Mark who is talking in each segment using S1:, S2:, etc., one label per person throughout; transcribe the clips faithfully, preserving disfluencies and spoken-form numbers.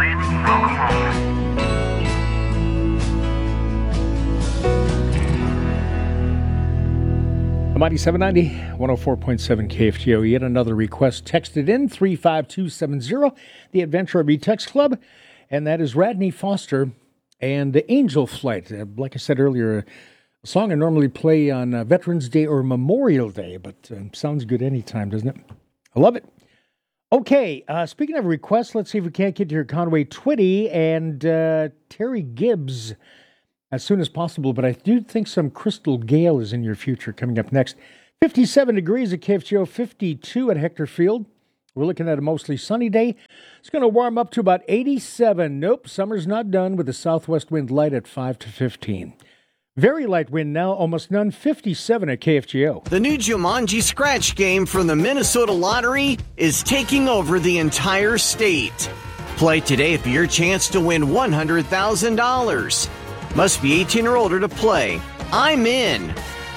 S1: landing. Welcome home.
S2: Mighty seven ninety, one oh four point seven K F G O. Yet another request texted in, three five two seven zero, the Adventure R V Text Club, and that is Radney Foster and the Angel Flight. Uh, like I said earlier, a song I normally play on uh, Veterans Day or Memorial Day, but uh, sounds good anytime, doesn't it? I love it. Okay, uh, speaking of requests, let's see if we can't get to your Conway Twitty and uh, Terry Gibbs as soon as possible, but I do think some Crystal Gale is in your future coming up next. fifty-seven degrees at K F G O, fifty-two at Hector Field. We're looking at a mostly sunny day. It's going to warm up to about eighty-seven. Nope, summer's not done with the southwest wind light at five to fifteen. Very light wind now, almost none, fifty-seven at K F G O.
S3: The new Jumanji Scratch game from the Minnesota Lottery is taking over the entire state. Play today for your chance to win one hundred thousand dollars. Must be eighteen or older to play. I'm in.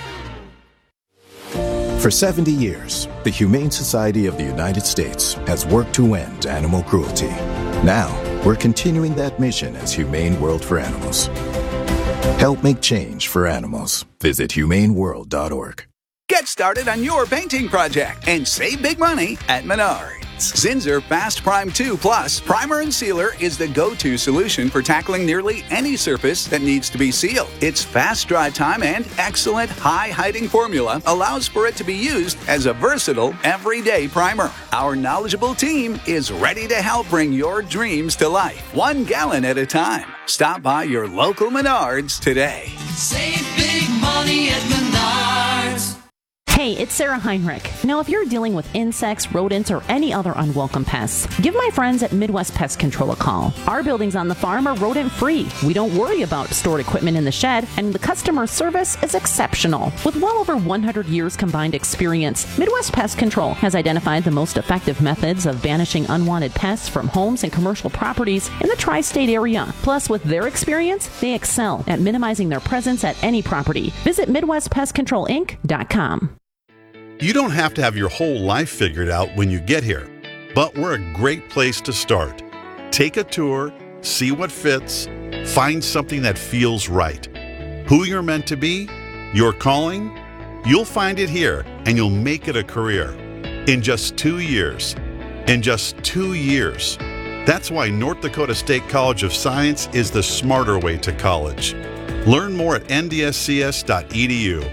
S4: For seventy years, the Humane Society of the United States has worked to end animal cruelty. Now, we're continuing that mission as Humane World for Animals. Help make change for animals. Visit humane world dot org.
S5: Get started on your painting project and save big money at Menards. Zinsser Fast Prime two Plus Primer and Sealer is the go-to solution for tackling nearly any surface that needs to be sealed. Its fast dry time and excellent high-hiding formula allows for it to be used as a versatile, everyday primer. Our knowledgeable team is ready to help bring your dreams to life, one gallon at a time. Stop by your local Menards today.
S6: Save big money at Menards.
S7: Hey, it's Sarah Heinrich. Now, if you're dealing with insects, rodents, or any other unwelcome pests, give my friends at Midwest Pest Control a call. Our buildings on the farm are rodent-free. We don't worry about stored equipment in the shed, and the customer service is exceptional. With well over one hundred years combined experience, Midwest Pest Control has identified the most effective methods of banishing unwanted pests from homes and commercial properties in the tri-state area. Plus, with their experience, they excel at minimizing their presence at any property. Visit Midwest Pest Control Inc dot com.
S8: You don't have to have your whole life figured out when you get here, but we're a great place to start. Take a tour, see what fits, find something that feels right. Who you're meant to be, your calling, you'll find it here and you'll make it a career. In just two years. In just two years. That's why North Dakota State College of Science is the smarter way to college. Learn more at N D S C S dot E D U.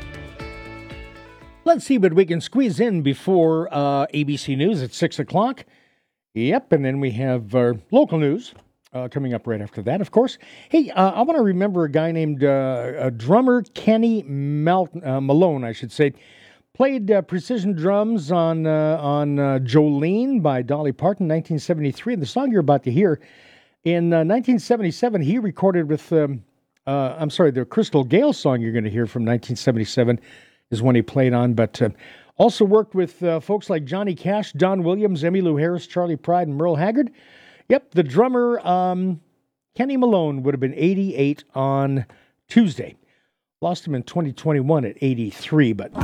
S2: Let's see what we can squeeze in before uh, A B C News at six o'clock. Yep, and then we have uh, local news uh, coming up right after that, of course. Hey, uh, I want to remember a guy named uh, a drummer Kenny Mal- uh, Malone, I should say. Played uh, precision drums on uh, on uh, Jolene by Dolly Parton, nineteen seventy-three. And the song you're about to hear, in uh, nineteen seventy-seven, he recorded with, um, uh, I'm sorry, the Crystal Gale song you're going to hear from nineteen seventy-seven is one he played on, but uh, also worked with uh, folks like Johnny Cash, Don Williams, Emmylou Harris, Charlie Pride, and Merle Haggard. Yep, the drummer, um, Kenny Malone, would have been eighty-eight on Tuesday. Lost him in twenty twenty-one at eighty-three, but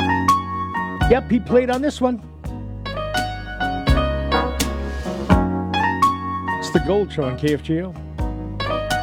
S2: yep, he played on this one. It's the Gold Show on K F G O.